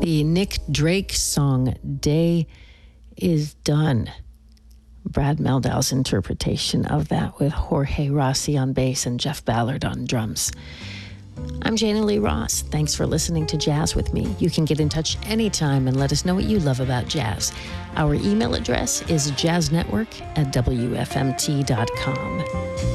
The Nick Drake song, Day is Done. Brad Meldau's interpretation of that with Jorge Rossi on bass and Jeff Ballard on drums. I'm Jana Lee Ross. Thanks for listening to Jazz with me. You can get in touch anytime and let us know what you love about jazz. Our email address is jazznetwork@wfmt.com.